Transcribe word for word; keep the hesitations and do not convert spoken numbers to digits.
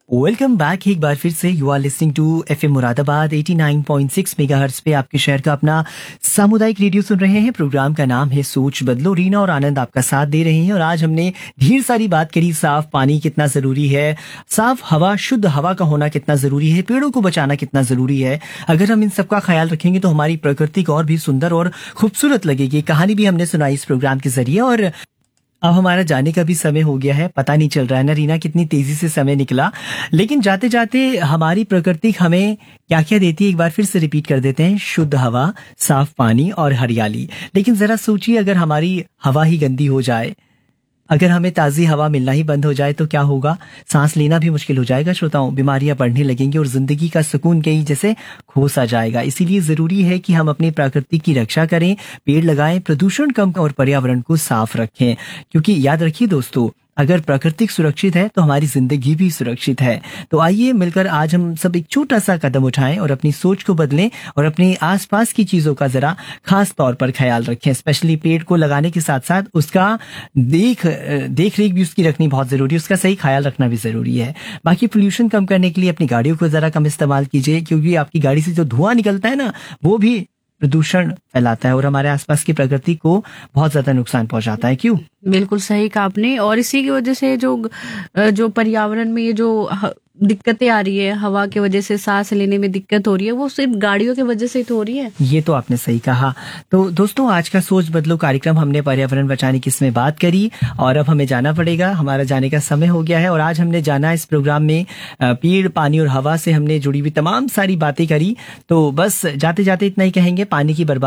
Welcome back एक बार फिर से। You are listening to FM Moradabad eighty nine point six megahertz पे आपके शहर का अपना सामुदायिक रेडियो सुन रहे हैं। प्रोग्राम का नाम है सोच बदलो। रीना और आनंद आपका साथ दे रहे हैं और आज हमने ढेर सारी बात करी। साफ पानी कितना जरूरी है, साफ हवा, शुद्ध हवा का होना कितना जरूरी है, पेड़ों को बचाना कितना जरूरी है। अगर हम इन सबका ख्याल रखेंगे तो हमारी प्रकृति को और भी सुंदर और खूबसूरत लगेगी। कहानी भी हमने सुनाई इस प्रोग्राम के जरिए और अब हमारा जाने का भी समय हो गया है। पता नहीं चल रहा है ना रीना, कितनी तेजी से समय निकला। लेकिन जाते जाते हमारी प्रकृति हमें क्या क्या देती है एक बार फिर से रिपीट कर देते हैं। शुद्ध हवा, साफ पानी और हरियाली। लेकिन जरा सोचिए, अगर हमारी हवा ही गंदी हो जाए, अगर हमें ताज़ी हवा मिलना ही बंद हो जाए तो क्या होगा? सांस लेना भी मुश्किल हो जाएगा श्रोताओं, बीमारियां बढ़ने लगेंगी और जिंदगी का सुकून कहीं जैसे खो सा जाएगा। इसीलिए जरूरी है कि हम अपनी प्रकृति की रक्षा करें, पेड़ लगाएं, प्रदूषण कम और पर्यावरण को साफ रखें। क्योंकि याद रखिए दोस्तों, अगर प्रकृति सुरक्षित है तो हमारी जिंदगी भी सुरक्षित है। तो आइए मिलकर आज हम सब एक छोटा सा कदम उठाएं और अपनी सोच को बदलें और अपने आसपास की चीजों का जरा खास तौर पर ख्याल रखें। स्पेशली पेड़ को लगाने के साथ साथ उसका देख देख रेख भी उसकी रखनी बहुत जरूरी है, उसका सही ख्याल रखना भी जरूरी है। बाकी पोल्यूशन कम करने के लिए अपनी गाड़ियों को जरा कम इस्तेमाल कीजिए, क्योंकि आपकी गाड़ी से जो धुआं निकलता है ना, वो भी प्रदूषण फैलाता है और हमारे आसपास की प्रकृति को बहुत ज्यादा नुकसान पहुंचाता है। क्यों? बिल्कुल सही कहा आपने। और इसी की वजह से जो जो पर्यावरण में ये जो दिक्कतें आ रही है, हवा की वजह से सांस लेने में दिक्कत हो रही है, वो सिर्फ गाड़ियों की वजह से तो हो रही है। ये तो आपने सही कहा। तो दोस्तों, आज का सोच बदलो कार्यक्रम हमने पर्यावरण बचाने की इसमें बात करी और अब हमें जाना पड़ेगा, हमारा जाने का समय हो गया है। और आज हमने जाना इस प्रोग्राम में पेड़, पानी और हवा से हमने जुड़ी हुई तमाम सारी बातें करी। तो बस जाते जाते इतना ही कहेंगे, पानी की बर्बादी